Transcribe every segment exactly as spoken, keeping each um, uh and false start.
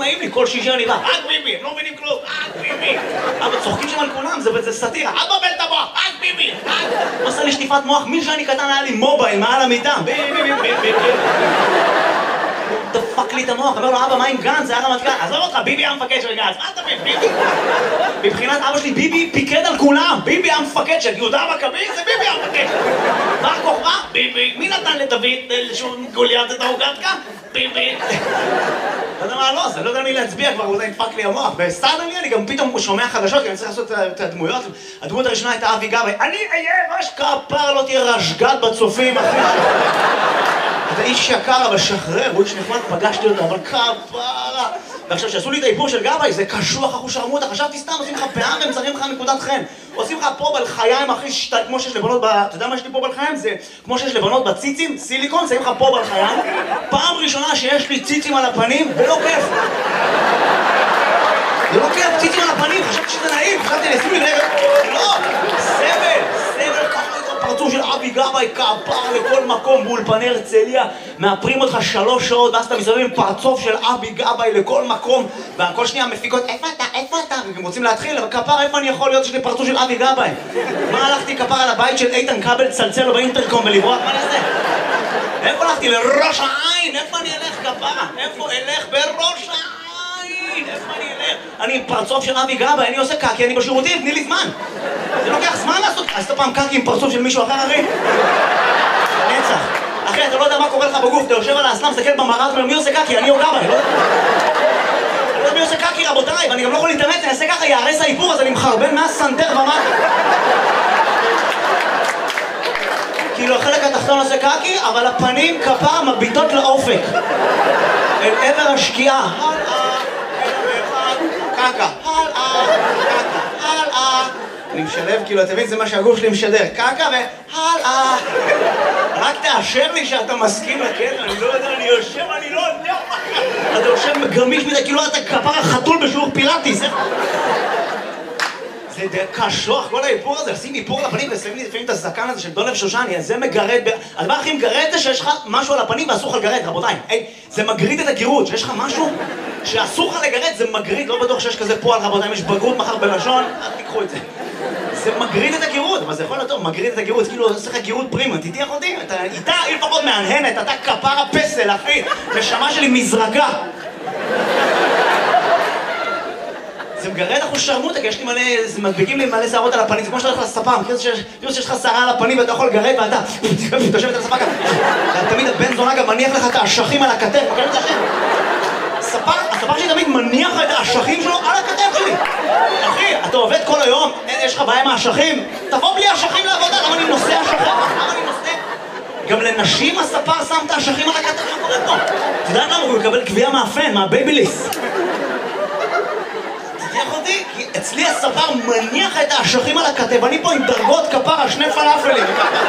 נעים לי, כל שישי אני בא, רק ביבי, הם לא מבינים כלום, רק ביבי. אבל צוחקים שם על כולם, זה סאטירה, אל תבלבל את המוח, רק ביבי, רק. עושה לי שטיפת מוח, מי שאני קטן היה לי מובייל מעל המיטה, ביבי, ביבי, ביבי, ביבי. דפק לי את המוח, אומר לו, אבא, מה עם גנץ? זה היה רמטכ"ל. עזוב אותך, ביבי היה המפקד של גנץ. מה אתה מבין, ביבי? מבחינת אבא שלי, ביבי פיקד על כולם. ביבי היה המפקד של יהודה המכבי, זה ביבי היה המפקד. מה הכוכבה? ביבי. מי נתן לדוד שהוא גוליית את ההוגתקה? ביבי. לא יודע מה, לא, זה לא יודע מי להצביע כבר, הוא נדפק לי המוח. וסתם לי, אני גם פתאום שומע חדשות, כי אני צריך לעשות את הדמויות. הדמות הראשונה הייתה אבי גבאי. אני אהיה ראש כפר, לא תהיה רשגת בצופים, אחי. אתה איש יקר, אבל שחרר, הוא איש נחמד, פגשתי אותו, אבל כפרה. ועכשיו, שעשו לי את האיפור של גבאי, זה קשוח, אחו שרמוטה, חשבתי סתם, עושים לך פאה והם זרים לך נקודת חן. עושים לך פה בלחיים, אחי, שתי, כמו שיש לבנות ב... אתה יודע מה יש לי פה בלחיים? זה כמו שיש לבנות בציצים, סיליקון, שמים לך פה בלחיים. פעם ראשונה שיש לי ציצים על הפנים, ולא כיף. זה לא כיף, ציצים על הפנים, חשבתי שזה נעים, חשבתי, עשו לי רגע, לא, סבל, סבל, ככה. פרצוף של אבי גבאי, כפר לכל מקום באולפני הרצליה, מאפרים אותך שלוש שעות ואז אתה מסתובב עם פרצוף של אבי גבאי לכל מקום וכל שנייה מפיקות, איפה אתה? איפה אתה? והם רוצים להתחיל, אבל כפר, איפה אני יכול להיות שיש לי פרצוף של אבי גבאי? מה הלכתי כפר על הבית של איתן כבל לצלצל לו באינטרקום ולברוח? מה נעשה? איפה הלכתי? לראש העין! איפה אני אלך כפרה? איפה אלך? בראש העין! איפה אני אלך? אני עם פרצוף של אבי גבאי, אני עושה קקי, אני בשירותים, תני לי זמן. זה לוקח זמן לעשות, עשית פעם קקי עם פרצוף של מישהו אחר, אחי? נצח. אחי, אתה לא יודע מה קורה לך בגוף, אתה יושב על האסלאם, מסתכל במראה, ואומר, מי עושה קקי? אני או גבאי, לא יודע. אני לא יודע מי עושה קקי, רבותיי, ואני גם לא יכול להתאמץ, אני אעשה ככה, יערס האיפור, אז אני מחרבן מהסנטר ומטה. כאילו, החלק התחתון עושה קקי, אבל הפנים כפר מביטות לאופק. אל עבר השקיעה. קקה. הלאה, קקה, הלאה. אני משלב, כאילו, אתה מבין, זה מה שהגוף שלי משדר. קקה והלאה. רק תאשר לי שאתה מסכים לקטע, אני לא יודע, אני יושב, אני לא יודע. אתה יושב גמיש מזה, כאילו אתה כפר החתול בשיעור פילאטיס. זה קשוח, כל האיפור הזה, לשים איפור על הפנים ושמים לי לפעמים את הזקן הזה של דולב שושני, אז זה מגרד, הדבר הכי מגרד זה שיש לך משהו על הפנים ואסור לך לגרד, רבותיי. זה מגריד את הגירות, שיש לך משהו שאסור לך לגרד, זה מגריד, לא בטוח שיש כזה פועל, רבותיי, אם יש בגרות מחר בלשון, אל תיקחו את זה. זה מגריד את הגירות, אבל זה יכול להיות טוב, מגריד את הגירות, כאילו עושה לך גירות פרימה, תתיח אותי, איתה היא לפחות מהנהנת, אתה כפר הפסל, אחי, נשמה שלי מזרקה. זה מגרד אחוז שרמוטה, כי יש לי מלא, מדביקים לי מלא שערות על הפנים, זה כמו שאתה הולך לספה, מכיר שיש לך שערה על הפנים ואתה יכול לגרד ואתה תושבת על הספה ככה. תמיד הבן זונה גם מניח לך את האשכים על הכתף, מכיר את זה השם? הספה שלי תמיד מניח לך את האשכים שלו על הכתף שלי. אחי, אתה עובד כל היום, יש לך בעיה עם האשכים? תבוא בלי האשכים לעבודה, למה אני נושא אשכים? למה אני נושא? גם לנשים הספר שם את האשכים על הכתף, מה קורה פה? אתה יודע למה הוא מקבל קביעה מהפן, מהבייביליס? כי אצלי הספר מניח את האשכים על הכתב, אני פה עם דרגות כפרה, שני פלאפלים.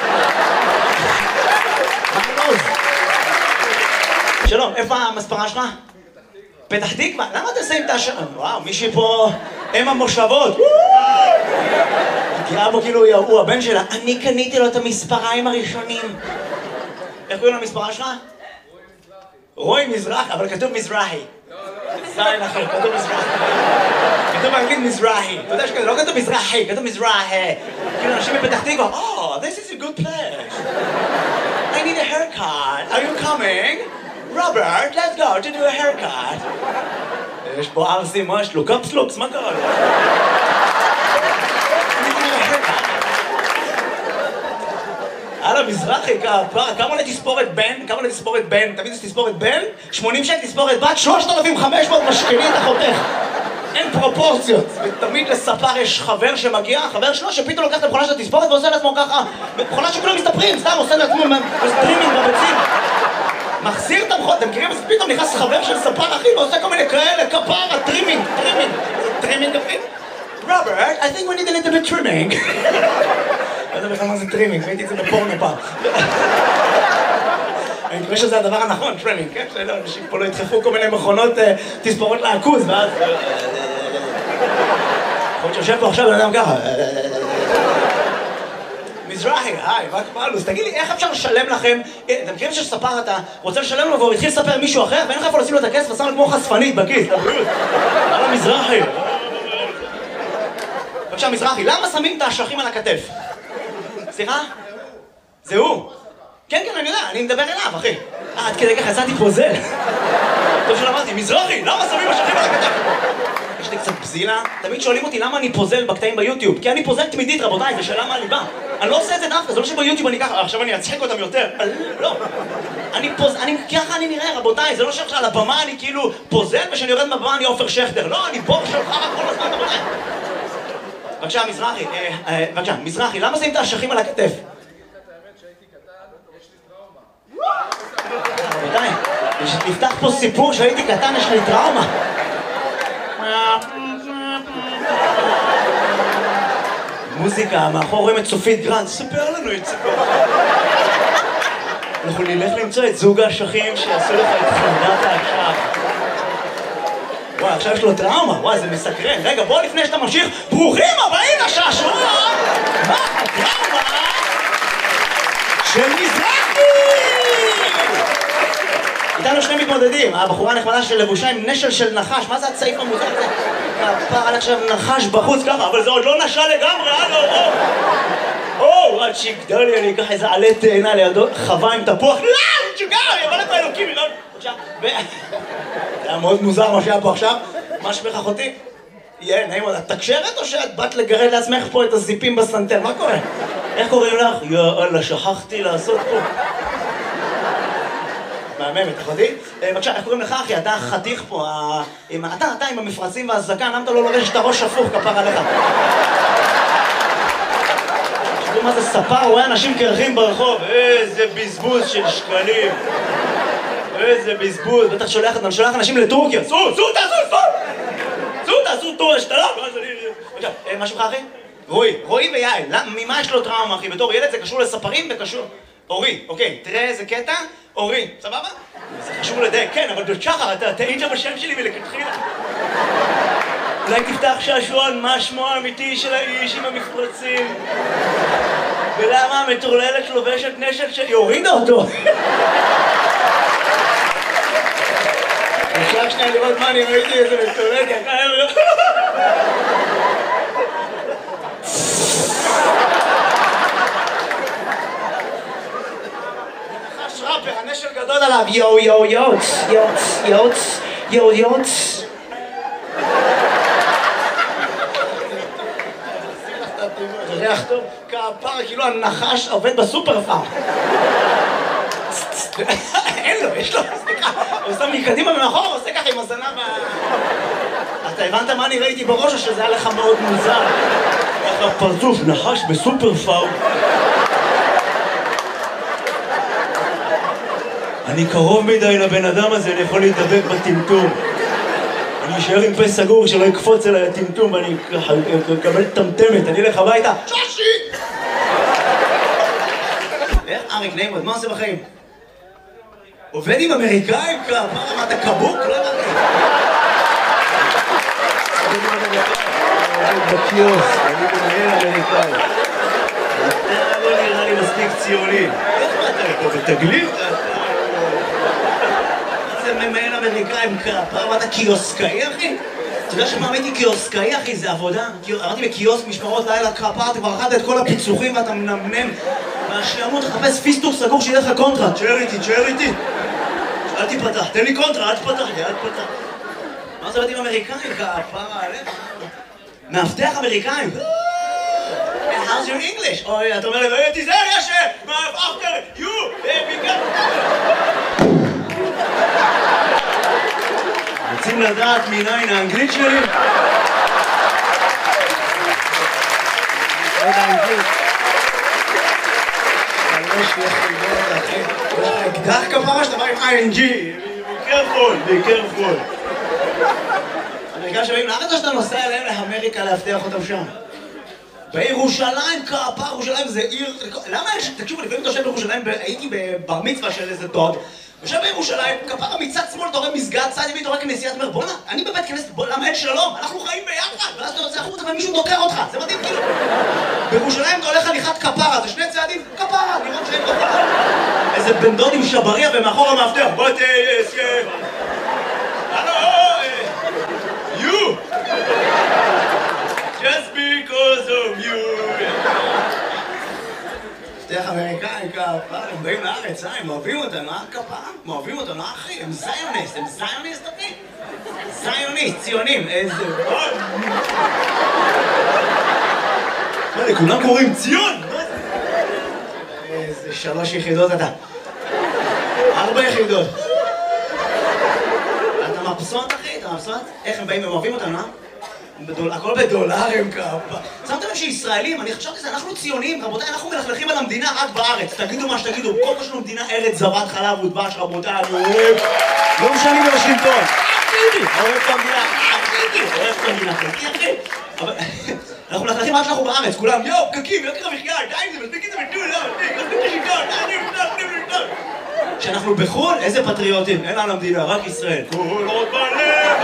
שלום, איפה המספרה שלך? פתח תקווה? למה אתה שמים את האשכים? וואו, מישהי פה אם המושבות. תראה בו כאילו הוא הבן שלה. אני קניתי לו את המספריים הראשונים. איך קוראים למספרה שלך? רוי מזרחי, אבל כתוב מזרחי. זין אחר, כתוב מזרחי. כתוב באנגלית מזרחי. אתה יודע שכזה, לא כתוב מזרחי, כתוב מזרחי. כאילו אנשים בפתח תקווה, Oh, this is a good place. I need a haircut. Are you coming? Robert, let's go to do a haircut. יש פה ארסי, מה יש לו? קפסלוקס, מה קרה לו? הלאה, מזרחי, כמה עולה תספורת בן? כמה עולה תספורת בן? תמיד זה תספורת בן? שמונים שקל תספורת בת? שלושת אלפים וחמש מאות משכני את החותך. אין פרופורציות. ותמיד לספר יש חבר שמגיע, חבר שלו שפתאום לוקח את המכונה של התספורת ועושה לעצמו ככה. מכונה שכולם מסתפרים, סתם עושה לעצמו סטרימינג בביצים. מחזיר את המכונה, אתם מכירים? אז פתאום נכנס חבר של ספר אחי ועושה כל מיני כאלה, כפרה, טרימינג, טרימינג. טרימינג אחי? Robert, I think we need a little bit trimming. לא יודע בכלל מה זה טרימינג, ראיתי את זה בפורנו פעם. אני מקווה שזה הדבר הנכון, טרימינג, כן? שאנשים פה לא ידחפו כל מיני מכונות תספורות לעכוז, ואז... יכול להיות שיושב פה עכשיו בן אדם ככה. מזרחי, היי, מה קורה לו? אז תגיד לי, איך אפשר לשלם לכם? אתם מכירים שספר אתה רוצה לשלם לו והוא התחיל לספר מישהו אחר ואין לך איפה לשים לו את הכסף ושם לו כמו חשפנית בכיס, לבריאות. הלאה מזרחי. בבקשה מזרחי, למה שמים את האשכים על הכתף? סליחה? זה הוא. כן, כן, אני יודע, אני מדבר אליו, אחי. אה, עד כדי כך יצאתי פוזל. טוב שלא אמרתי, מזרחי, למה שמים אשכים על הכתף? יש לי קצת בזילה. תמיד שואלים אותי למה אני פוזל בקטעים ביוטיוב. כי אני פוזל תמידית, רבותיי, זה שאלה מהליבה. אני לא עושה את זה דווקא, זה לא שביוטיוב אני ככה, עכשיו אני אצחק אותם יותר. לא. אני פוז... אני... ככה אני נראה, רבותיי, זה לא שעכשיו על הבמה אני כאילו פוזל ושאני יורד מהבמה אני עופר שכטר. לא, אני בור שלך רק כל הזמן, רבותיי. בבקשה, מזרחי, אה, אה, בבקשה, מזרחי, למה שמים את האשכים על הכתף? רבותיי, נפתח פה סיפור שהייתי קטן, יש לי טראומה. מוזיקה, מאחור רואים את צופית גרנד, ספר לנו את סיפור. אנחנו נלך למצוא את זוג האשכים שיעשו לך את חרדת האשך. וואי, עכשיו יש לו טראומה, וואי, זה מסקרן. רגע, בוא לפני שאתה ממשיך, ברוכים הבאים לשעשוע! מה הטראומה של מזרחי? איתנו שני מתמודדים, הבחורה הנחמדה של לבושה עם נשל של נחש, מה זה הצעיף המוזר הזה? פער על עכשיו נחש בחוץ ככה, אבל זה עוד לא נשל לגמרי, הלו, או! או, עד שיגדל לי, אני אקח איזה עלה תאנה לידו, חווה עם תפוח, לא, תשוגע, יבוא לפה אלוקים, לא, בבקשה, ו... זה היה מאוד מוזר מה שהיה פה עכשיו, מה שמך אחותי? יהיה, נעים עוד, את תקשרת או שאת באת לגרד לעצמך פה את הזיפים בסנטר, מה קורה? איך קוראים לך? יאללה, שכחתי לעשות פה. מהממת, אחותי? בבקשה, איך קוראים לך אחי? אתה חתיך פה, אתה, אתה עם המפרצים והזקן, למה אתה לא לובש את הראש הפוך כפר עליך? תשמעו מה זה ספר, רואה אנשים קרחים ברחוב, איזה בזבוז של שקלים. איזה בזבוז, בטח שולח, אני שולח אנשים לטורקיה, סו, סו, תעשו, סו! סו, תעשו טור השתלה, ואז אני... בבקשה, מה שמך אחי? רועי, רועי ויעל, ממה יש לו טראומה אחי? בתור ילד זה קשור לספרים וקשור... אורי, אוקיי, תראה איזה קטע, אורי, סבבה? זה חשוב לדייק, כן, אבל שחר, אתה טעית בשם שלי ולכתחילה. אולי תפתח שעשועון, מה שמו האמיתי של האיש עם המפרצים? ולמה המטורללת לובשת נשל של... היא הורידה אותו! אפשר שנייה לראות מה אני ראיתי איזה מטורללת, יקר... ראפר, הנשל גדול עליו, יו יו יוץ, יוץ, יוץ, יו יוץ. זה ריח טוב, כפר, כאילו הנחש עובד בסופר פארם. אין לו, יש לו, סליחה, הוא שם מקדימה ומאחור, הוא עושה ככה עם הזנב ה... אתה הבנת מה אני ראיתי בראש או שזה היה לך מאוד מוזר? איך הפרצוף נחש בסופר פארם. אני קרוב מדי לבן אדם הזה, אני יכול להתדבק בטמטום. אני אשאר עם פה סגור שלא יקפוץ אליי הטמטום ואני אקבל טמטמת, אני אלך הביתה. שושי! איך אריק נעימות, מה עושה בחיים? עובד עם אמריקאים? מה אמרת קבוק? לא אמרתי. עובד בקיוס, אני מנהל אמריקאי. אתה לא נראה לי מספיק ציוני. איך באת לפה? בתגלית? ממהל אמריקאים כפה, אמרת קיוסקאי אחי? אתה יודע שמה אמרתי קיוסקאי אחי? זה עבודה? אמרתי בקיוסק משמרות לילה כפה, אתה כבר אחת את כל הפיצוחים ואתה מנמנם מהשלמות, תחפש פיסטוק סגור שיהיה לך קונטרה. תשאר איתי, תשאר איתי. אל תיפתח, תן לי קונטרה, אל תפתח לי, אל תפתח. מה זה בתים אמריקאים? כפה עליך? מאבטח אמריקאים? How's your English? אוי, אתה אומר לי, לא תיזהר, יש after you, רוצים לדעת מניין האנגלית שלי? לא יודע אנגלית. יש לי חלבון, אחי. יש לך אקדח כפרה שאתה בא עם איי אן ג'י. be careful, be careful. אמריקאים שבאים לארץ או שאתה נוסע אליהם לאמריקה להבטיח אותם שם? בירושלים, כפה, ירושלים זה עיר... למה יש... תקשיבו, לפעמים אתה יושב בירושלים, הייתי בבר מצווה של איזה דוד, יושב בירושלים, כפרה מצד שמאל, אתה רואה מסגד, צד ימין, אתה רואה כנסייה, אתה אומר, בוא'נה, אני בבית כנסת, למה אין שלום? אנחנו חיים ביחד, ואז אתה יוצא החוצה ומישהו דוקר אותך, זה מדהים כאילו. בירושלים אתה הולך הליכת כפרה, זה שני איזה בן דוד עם שבריה ומאחור המאבטח. בוא תהיה... הלו, you! Just because of you! שתיך אמריקאים כפה, הם באים לארץ, אה? הם אוהבים אותנו, אה? כפה? הם אוהבים אותנו, אה אחי? הם זיוניסט, הם זיוניסט אחי? זיוניסט, ציונים, איזה... מה, לכולם קוראים ציון? איזה שלוש יחידות אתה. ארבע יחידות. אתה מבסוט אחי? אתה מבסוט? איך הם באים, הם אוהבים אותנו, אה? הכל בדולרים כפה. שמתם שישראלים, אני חשבתי שזה, אנחנו ציונים, רבותיי, אנחנו מלכלכים על המדינה רק בארץ. תגידו מה שתגידו, כל מה שלנו מדינה ארץ זבת חלב ודבש, רבותיי, אני אוהב. לא משנים בוושינגטון. אחי, אוהב את המדינה, אחי, אוהב את המדינה, אחי, אחי. אבל אנחנו מלכלכים רק שאנחנו בארץ, כולם, יואו, פקקים, יוקר המחיה, די זה, מספיק את זה בטול, לא, מספיק, מספיק לשלטון, די, נפתח, נפתח. כשאנחנו בחו"ל, איזה פטריוטים, אין לנו המדינה, רק ישראל. כל עוד בלב.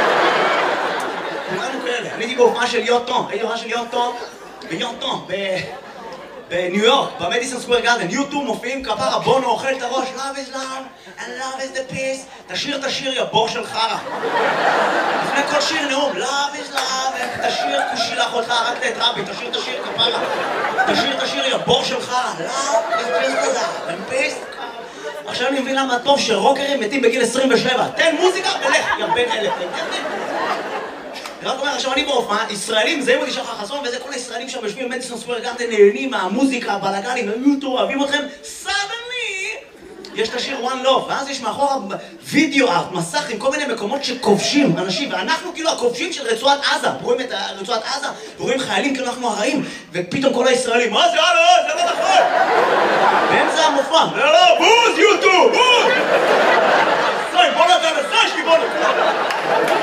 אני הייתי בהופעה של יוטון, הייתי בהופעה של יוטון ביוטון, בניו יורק, במדיסון סקוואר גארדן. יוטוב מופיעים כפרה, בונו אוכל את הראש, love is love and love is the peace. תשיר את השיר, יא בור של חרא. לפני כל שיר נאום, love is love, תשיר כושי לך אותך, רק את רבי, תשיר את השיר כפרה. תשיר את השיר, יא בור של חרא, love is just love and peace. עכשיו אני מבין למה טוב שרוקרים מתים בגיל עשרים ושבע. תן מוזיקה ולך, יא בן אלף. רק אומר, עכשיו אני בהופעה, ישראלים, זהו אותי שחר חסון, וזה כל הישראלים שם יושבים במדיסון סקוואר גארדן, נהנים מהמוזיקה, הבלגנים, היוטו, אוהבים אתכם, סדני! יש את השיר One Love, ואז יש מאחורה וידאו ארט, מסך עם כל מיני מקומות שכובשים אנשים, ואנחנו כאילו הכובשים של רצועת עזה, רואים את רצועת עזה, ורואים חיילים כאילו אנחנו הרעים, ופתאום כל הישראלים, מה זה, הלו, זה לא נכון! באמצע המופע, לא, לא, בוז, יוטו, בוז! בוא נתן, סשקי, בוא נתן!